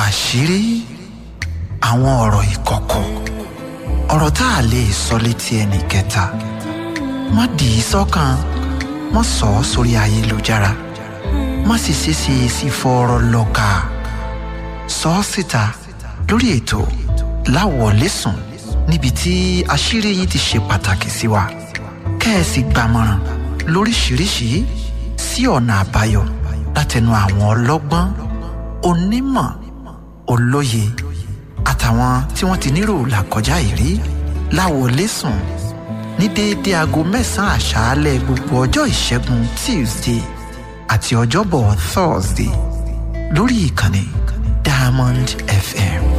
àṣírí, àwọn ọ̀rọ̀ ìkọ̀kọ̀, ọ̀rọ̀ tá a lè sọ létí ẹnì kẹta. Má dì í sọ́kàn, má sọ ọ́ sórí ayélujára, má sì ṣeéṣe sí fọ́ọ̀rọ̀ lọ́ka. Sọ ọ́ síta lórí ètò Láwọ̀lẹ́sùn, níbi tí àṣírí yín ti ṣe pàtàkì sí wa. Kẹ́ẹ̀sì gbàmọ̀ràn lóríṣìíríṣìí sí ọ̀nà àbáyọ látẹnu àwọn ọlọ́gbọ́n, onímọ̀, olóye àtàwọn tí wọ́n ti nírò làkọjá ìrí. Láwọ̀lẹ́sùn ní déédé aago 9 àṣálẹ́ gbogbo ọjọ́ ìṣẹ́gun Tuesday àti ọjọ́bọ̀ Thursday lórí ìkànnì Diamond FM